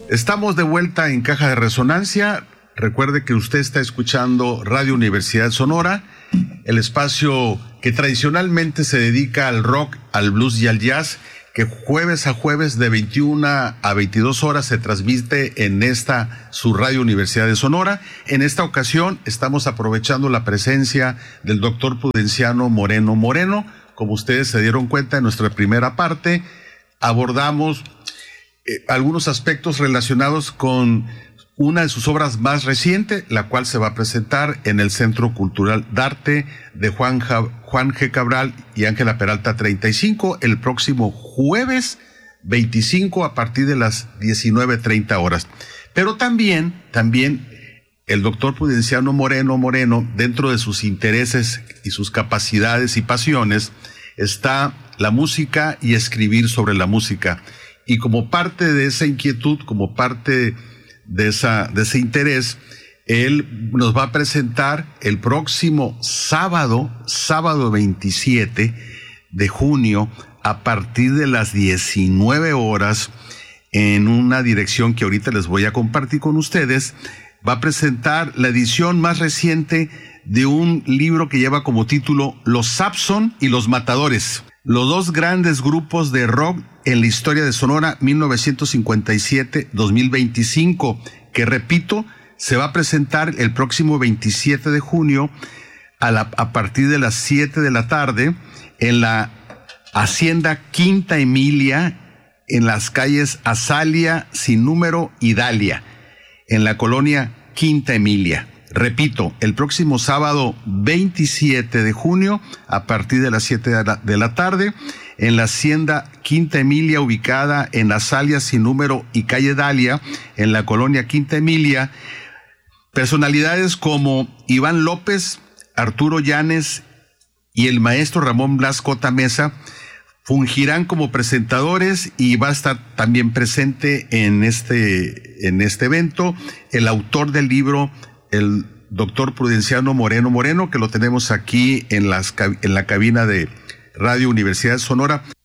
Estamos de vuelta en Caja de Resonancia. Recuerde que usted está escuchando Radio Universidad Sonora, el espacio que tradicionalmente se dedica al rock, al blues y al jazz, que jueves a jueves de 21 a 22 horas se transmite en su Radio Universidad de Sonora. En esta ocasión estamos aprovechando la presencia del doctor Prudenciano Moreno Moreno. Como ustedes se dieron cuenta, en nuestra primera parte abordamos algunos aspectos relacionados con una de sus obras más recientes, la cual se va a presentar en el Centro Cultural Darte de Juan G. Cabral y Ángela Peralta 35 el próximo jueves 25 a partir de las 19:30 horas. Pero también el doctor Prudenciano Moreno, dentro de sus intereses y sus capacidades y pasiones, está la música y escribir sobre la música. Y como parte de esa inquietud, como parte de ese interés, él nos va a presentar el próximo sábado 27 de junio, a partir de las 19 horas, en una dirección que ahorita les voy a compartir con ustedes. Va a presentar la edición más reciente de un libro que lleva como título Los Sampson y los Matadores, los dos grandes grupos de rock en la historia de Sonora, 1957-2025, que repito, se va a presentar el próximo 27 de junio a partir de las 7 de la tarde en la Hacienda Quinta Emilia, en las calles Azalia, Sin Número y Dalia, en la colonia Quinta Emilia. Repito, el próximo sábado 27 de junio, a partir de las 7 de la tarde, en la Hacienda Quinta Emilia, ubicada en Azalia, Sin Número y calle Dalia, en la colonia Quinta Emilia. Personalidades como Iván López, Arturo Llanes y el maestro Ramón Blas Cota Mesa fungirán como presentadores, y va a estar también presente en este evento el autor del libro, el doctor Prudenciano Moreno, que lo tenemos aquí en la cabina de Radio Universidad Sonora.